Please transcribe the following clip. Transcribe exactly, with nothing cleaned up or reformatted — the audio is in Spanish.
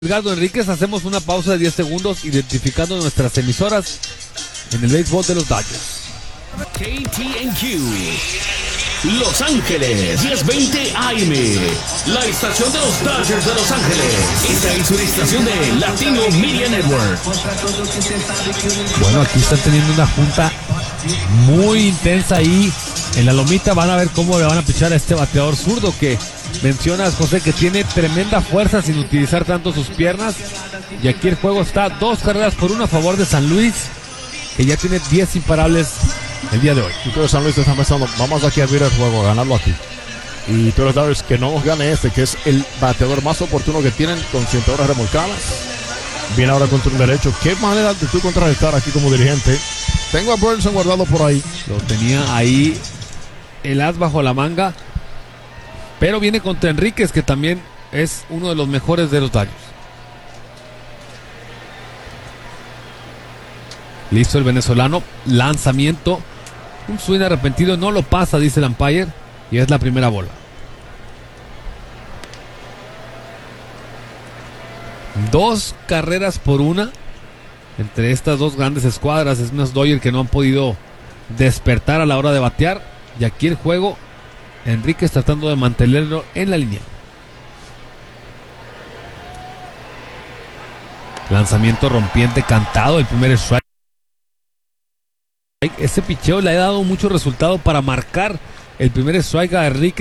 Edgardo Enríquez, hacemos una pausa de diez segundos identificando nuestras emisoras en el béisbol de los Dodgers. K T N Q Los Ángeles, diez veinte A M, la estación de los Dodgers de Los Ángeles. Esta es una estación de Latino Media Network. Bueno, aquí están teniendo una junta muy intensa ahí en la lomita. Van a ver cómo le van a pichar a este bateador zurdo que mencionas, José, que tiene tremenda fuerza sin utilizar tanto sus piernas. Y aquí el juego está dos carreras por uno a favor de San Luis, que ya tiene diez imparables el día de hoy. Y tú de San Luis están pensando, vamos aquí a abrir el juego, a ganarlo aquí. Y tú los Dodgers que no nos gane este, que es el bateador más oportuno que tienen, con cien horas remolcadas. Viene ahora contra un derecho. ¿Qué manera de tú contrarrestar aquí como dirigente? Tengo a Burleson guardado por ahí. Lo tenía ahí el as bajo la manga. Pero viene contra Enríquez, que también es uno de los mejores de los Dodgers. Listo el venezolano. Lanzamiento. Un swing arrepentido. No lo pasa, dice el umpire. Y es la primera bola. Dos carreras por una entre estas dos grandes escuadras. Es unos Dodgers que no han podido despertar a la hora de batear. Y aquí el juego, Enríquez tratando de mantenerlo en la línea. Lanzamiento rompiente cantado. El primer strike. Ese picheo le ha dado mucho resultado para marcar el primer strike a Enríquez.